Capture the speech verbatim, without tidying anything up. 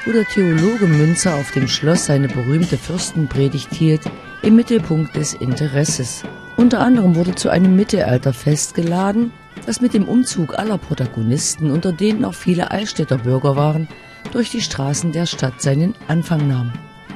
wo der Theologe Münzer auf dem Schloss seine berühmte Fürstenpredigt hielt, im Mittelpunkt des Interesses. Unter anderem wurde zu einem Mittelalterfest geladen, das mit dem Umzug aller Protagonisten, unter denen auch viele Altstädter Bürger waren, durch die Straßen der Stadt seinen Anfang nahm.